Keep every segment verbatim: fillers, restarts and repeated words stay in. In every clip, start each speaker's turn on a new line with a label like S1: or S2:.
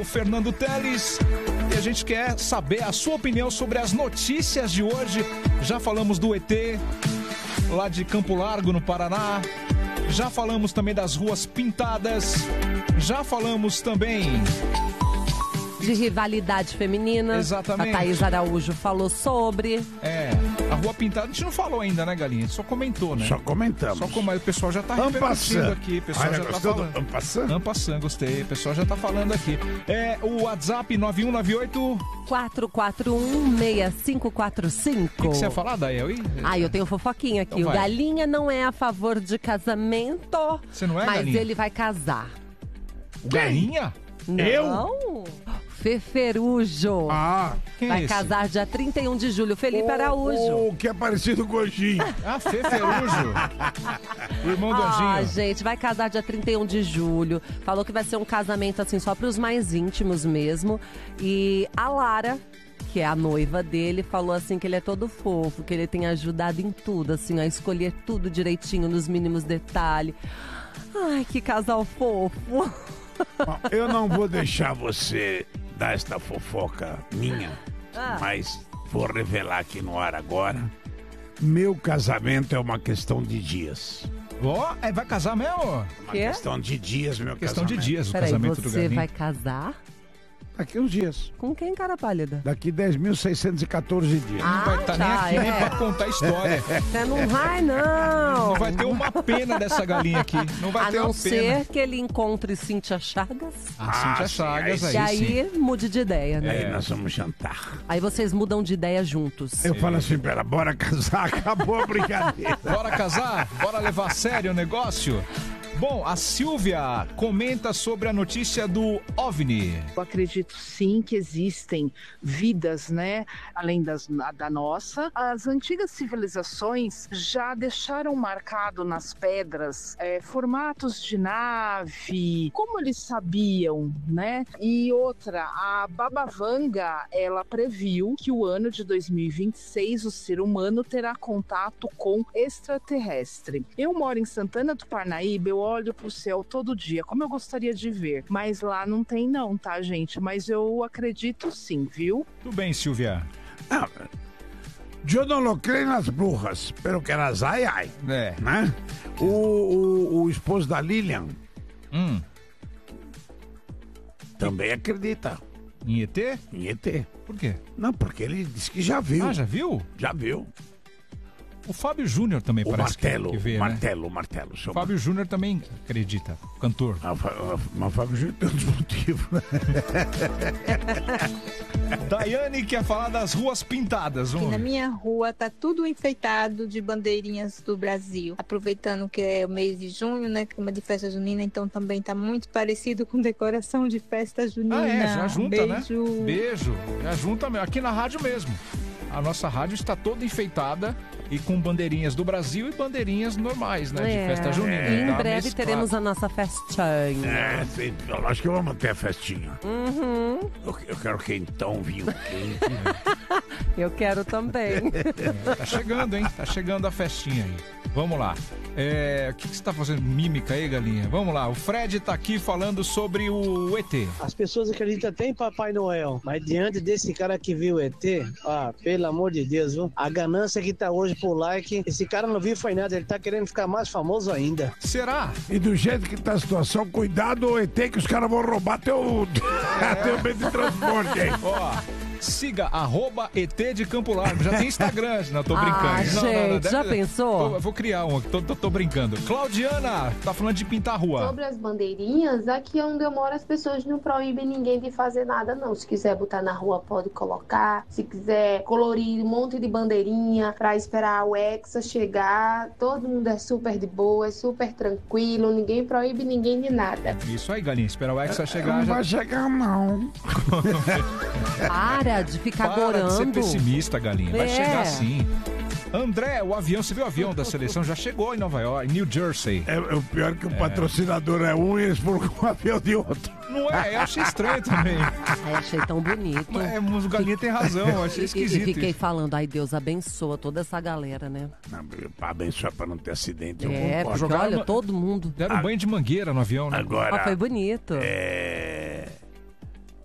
S1: O Fernando Teles, e a gente quer saber a sua opinião sobre as notícias de hoje. Já falamos do E T, lá de Campo Largo, no Paraná. Já falamos também das ruas pintadas. Já falamos também
S2: de rivalidade feminina.
S1: Exatamente.
S2: A Thaís Araújo falou sobre.
S1: É, a rua pintada, a gente não falou ainda, né, Galinha? Só comentou, né?
S3: Só comentamos.
S1: Só como o pessoal já tá repercutindo aqui. O pessoal
S3: Olha,
S1: já tá
S3: gostou
S1: falando.
S3: do Ampassant?
S1: Ampassant, gostei. O pessoal já tá falando aqui. É, o WhatsApp nove um nove oito
S2: quatro quatro um, seis cinco quatro cinco.
S1: O que, que você ia falar, Dael?
S2: Ah, eu tenho fofoquinha aqui.
S1: Então
S2: o Galinha não é a favor de casamento.
S1: Você não é,
S2: mas
S1: Galinha?
S2: ele vai casar.
S1: O Galinha?
S2: Não.
S1: Eu?
S2: Feferujo.
S3: Ah,
S1: quem
S2: vai
S1: é esse?
S2: casar dia trinta e um de julho. Felipe
S3: o,
S2: Araújo.
S3: O que é parecido com o Gojinho.
S1: Ah, Feferujo. O irmão do
S2: Ah,
S1: Anjinho.
S2: gente, vai casar dia trinta e um de julho. Falou que vai ser um casamento, assim, só para os mais íntimos mesmo. E a Lara, que é a noiva dele, falou assim que ele é todo fofo, que ele tem ajudado em tudo, assim, a escolher tudo direitinho, nos mínimos detalhes. Ai, que casal fofo.
S3: Bom, eu não vou deixar você dar esta fofoca minha,
S2: Ah.
S3: mas vou revelar aqui no ar agora. Meu casamento é uma questão de dias.
S1: Ó, oh, é, vai casar mesmo?
S3: Uma
S2: Quê?
S3: questão de dias, meu
S1: Questão
S3: casamento.
S1: de dias, o
S2: Peraí,
S1: casamento do
S2: você
S1: Galinha.
S2: vai casar?
S3: Daqui uns dias.
S2: Com quem, cara pálida?
S3: Daqui dez mil seiscentos e quatorze dias.
S2: Ah,
S1: Não vai estar
S2: tá,
S1: nem aqui,
S2: é.
S1: nem pra contar a história.
S2: Você não vai, não.
S1: Não vai ter uma pena dessa galinha aqui. Não vai
S2: A
S1: ter
S2: não
S1: uma pena.
S2: ser que ele encontre Cíntia Chagas.
S1: A Cíntia
S3: Ah,
S1: Chagas
S3: sim,
S1: aí,
S2: E aí
S1: sim.
S2: mude de ideia, né?
S3: Aí nós vamos jantar.
S2: Aí vocês mudam de ideia juntos.
S3: Eu falo assim, pera, bora casar, acabou a brincadeira.
S1: Bora casar? Bora levar a sério o negócio? Bom, a Silvia comenta sobre a notícia do OVNI.
S4: Eu acredito sim que existem vidas, né, além das, da nossa. As antigas civilizações já deixaram marcado nas pedras é, formatos de nave, como eles sabiam, né? E outra, a Baba Vanga, ela previu que o ano de dois mil e vinte e seis o ser humano terá contato com extraterrestre. Eu moro em Santana do Parnaíba, eu olho pro céu todo dia, como eu gostaria de ver, mas lá não tem não, tá, gente? Mas eu acredito sim, viu?
S1: Tudo bem, Silvia.
S3: Ah, eu não lo creio nas brujas, pero que elas ai ai,
S1: É.
S3: né? O, o, o esposo da Lilian
S1: Hum.
S3: também acredita
S1: Em E T?
S3: em E T.
S1: Por quê?
S3: Não, porque ele disse que já viu.
S1: Ah, já viu?
S3: Já viu.
S1: O Fábio Júnior também
S3: O
S1: parece que-
S3: martelo,
S1: que vê,
S3: o
S1: né?
S3: martelo, o martelo.
S1: O
S3: Seu
S1: Fábio Júnior também acredita, cantor.
S3: Ah, Fá- ah, Mas o Fábio Júnior tem outros motivos, né?
S1: Daiane quer falar das ruas pintadas.
S5: Aqui
S1: Vamos
S5: na
S1: ver.
S5: minha rua tá tudo enfeitado de bandeirinhas do Brasil. Aproveitando que é o mês de junho, né? Clima de festa junina, então também tá muito parecido com decoração de festa junina.
S1: Ah, é, já junta,
S5: Beijo.
S1: né? Beijo. Já junta mesmo. Aqui na rádio mesmo. A nossa rádio está toda enfeitada e com bandeirinhas do Brasil e bandeirinhas normais, né?
S2: É.
S1: De festa junina.
S2: E em
S1: Tá
S2: breve
S1: mesclado.
S2: teremos a nossa festinha.
S3: É, sim, eu acho que eu vou manter a festinha.
S2: Uhum.
S3: Eu, eu quero quentão, vinho quente.
S2: Eu quero também.
S1: Tá chegando, hein? Tá chegando a festinha aí. Vamos lá. É, o que, que você tá fazendo mímica aí, galinha? Vamos lá. O Fred tá aqui falando sobre o E T.
S6: As pessoas acreditam até em Papai Noel, mas diante desse cara que viu o E T, ah, pelo amor de Deus, viu? A ganância que tá hoje por like, esse cara não viu foi nada, ele tá querendo ficar mais famoso ainda.
S1: Será?
S3: E do jeito que tá a situação, cuidado, E T, que os caras vão roubar teu, teu meio de transporte, hein?
S1: Ó, siga arroba E T de Campo Largo. Já tem Instagram, não, tô brincando.
S2: Ah,
S1: não,
S2: gente, já pensou?
S1: Tô- eu vou criar um, tô, tô, tô brincando. Claudiana, tá falando de pintar a rua.
S7: Sobre as bandeirinhas, aqui onde eu moro as pessoas não proíbem ninguém de fazer nada não. Se quiser botar na rua pode colocar, se quiser colorir um monte de bandeirinha pra esperar o Hexa chegar, todo mundo é super de boa, é super tranquilo, ninguém proíbe ninguém de nada.
S1: Isso aí, galinha, espera o Hexa chegar.
S3: Não
S1: já...
S3: vai chegar, não.
S2: Para de ficar
S1: Para
S2: gorando.
S1: de ser pessimista, galinha. Vai
S2: É.
S1: chegar sim. André, o avião, você viu o avião da seleção? Já chegou em Nova York, em New Jersey.
S3: É, é o pior que o patrocinador é um e eles foram com um avião de outro.
S1: Não é? Eu achei estranho também.
S2: Ai, achei tão bonito.
S1: É, mas o galinha tem razão, eu achei
S2: E-
S1: esquisito.
S2: E fiquei
S1: isso.
S2: falando, ai Deus abençoa toda essa galera, né?
S3: Não, pra abençoar pra não ter acidente, eu
S2: É,
S3: concordo.
S2: porque
S1: Jogaram
S2: olha,
S1: no-
S2: todo mundo.
S1: Deram um banho de mangueira no avião, né?
S3: Agora,
S2: Ah, foi bonito.
S3: é...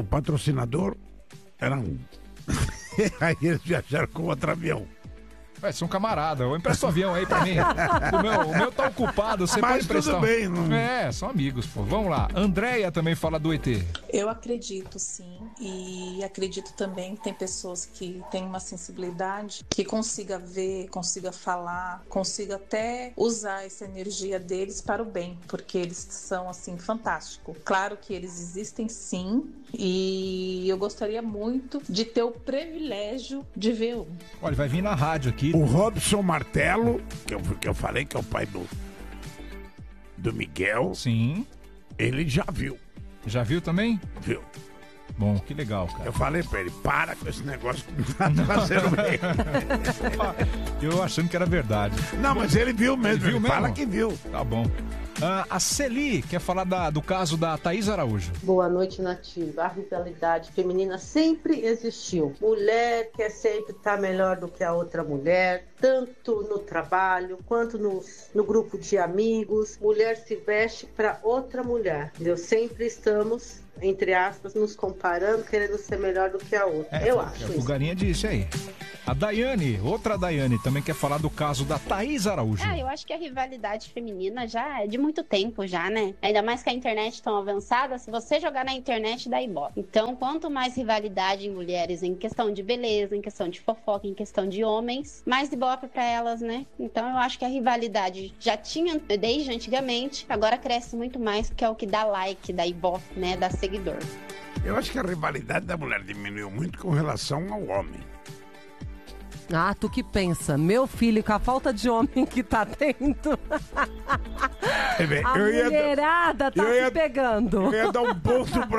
S3: patrocinador era um. Aí eles viajaram com outro avião.
S1: Vai ser um camarada, eu empresto o avião aí pra mim. O meu, o meu tá ocupado, você
S3: Mas
S1: pode emprestar.
S3: tudo bem, não...
S1: É, são amigos, pô. Vamos lá. Andréia também fala do E T.
S8: Eu acredito, sim. E acredito também que tem pessoas que têm uma sensibilidade que consiga ver, consiga falar, consiga até usar essa energia deles para o bem, porque eles são, assim, fantásticos. Claro que eles existem, sim, e eu gostaria muito de ter o privilégio de ver um.
S1: Olha, vai vir na rádio aqui.
S3: O Robson Martelo, que eu, que eu falei que é o pai do, do Miguel.
S1: Sim.
S3: Ele já viu.
S1: Já viu também?
S3: Viu.
S1: Bom, que legal, cara.
S3: Eu falei pra ele, para com esse negócio que tá fazendo bem.
S1: Eu achando que era verdade.
S3: Não, mas ele viu mesmo.
S1: Ele viu
S3: ele
S1: mesmo?
S3: Fala que viu.
S1: Tá bom. Ah, a Celi quer falar da, do caso da Thaís Araújo.
S9: Boa noite, Nativa. A rivalidade feminina sempre existiu. Mulher quer sempre estar melhor do que a outra mulher, tanto no trabalho quanto no, no grupo de amigos. Mulher se veste para outra mulher. Entendeu? Sempre estamos, entre aspas, nos comparando, querendo ser melhor do que a outra.
S1: É,
S9: Eu
S1: a
S9: acho isso.
S1: Fugarinha disse aí. A Daiane, outra Daiane, também quer falar do caso da Thaís Araújo.
S10: Ah, eu acho que a rivalidade feminina já é de muito tempo já, né? Ainda mais que a internet tão avançada, se você jogar na internet, dá ibope. Então, quanto mais rivalidade em mulheres em questão de beleza, em questão de fofoca, em questão de homens, mais ibope pra elas, né? Então, eu acho que a rivalidade já tinha desde antigamente, agora cresce muito mais, que é o que dá like, dá ibope, né? Dá seguidor.
S3: Eu acho que a rivalidade da mulher diminuiu muito com relação ao homem.
S2: Ah, tu que pensa, meu filho, com a falta de homem que tá tendo,
S3: É bem,
S2: a
S3: eu ia dar-
S2: mulherada tá
S3: eu ia-
S2: se pegando.
S3: Eu ia dar um ponto pra